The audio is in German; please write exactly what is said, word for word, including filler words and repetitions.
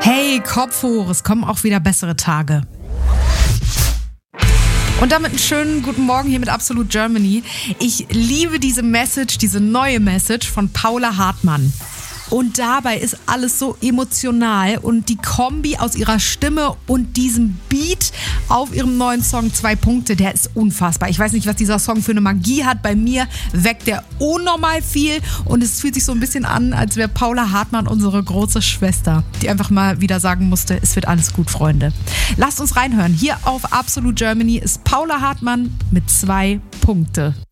Hey, Kopf hoch, es kommen auch wieder bessere Tage. Und damit einen schönen guten Morgen hier mit Absolute Germany. Ich liebe diese Message, diese neue Message von Paula Hartmann. Und dabei ist alles so emotional und die Kombi aus ihrer Stimme und diesem Beat auf ihrem neuen Song Zwei Punkte, der ist unfassbar. Ich weiß nicht, was dieser Song für eine Magie hat. Bei mir weckt der unnormal viel und es fühlt sich so ein bisschen an, als wäre Paula Hartmann unsere große Schwester, die einfach mal wieder sagen musste, es wird alles gut, Freunde. Lasst uns reinhören. Hier auf Absolute Germany ist Paula Hartmann mit Zwei Punkte.